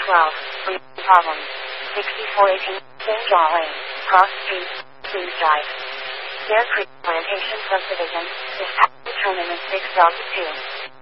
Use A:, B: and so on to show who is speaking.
A: 12. Problem. 6418. Jaw Lane. Cross Street. Please drive. Bear Creek Plantation Subdivision. This path determinant 6 Delta 2.